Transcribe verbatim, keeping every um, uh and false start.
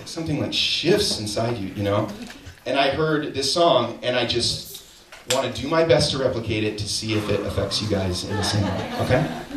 something like shifts inside you, you know? And I heard this song, and I just want to do my best to replicate it to see if it affects you guys in the same way, okay?